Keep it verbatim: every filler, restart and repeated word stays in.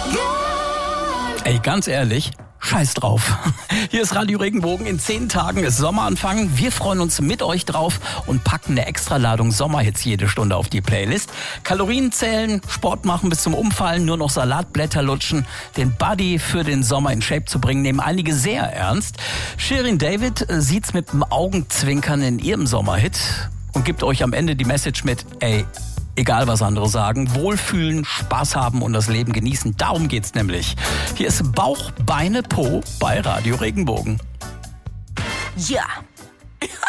Ey, ganz ehrlich, scheiß drauf. Hier ist Radio Regenbogen. In zehn Tagen ist Sommeranfang. Wir freuen uns mit euch drauf und packen eine Extraladung Sommerhits jede Stunde auf die Playlist. Kalorien zählen, Sport machen bis zum Umfallen, nur noch Salatblätter lutschen. Den Body für den Sommer in Shape zu bringen, nehmen einige sehr ernst. Shirin David sieht's mit dem Augenzwinkern in ihrem Sommerhit und gibt euch am Ende die Message mit, ey, egal was andere sagen, wohlfühlen, Spaß haben und das Leben genießen. Darum geht's nämlich. Hier ist Bauch, Beine, Po bei Radio Regenbogen. Ja.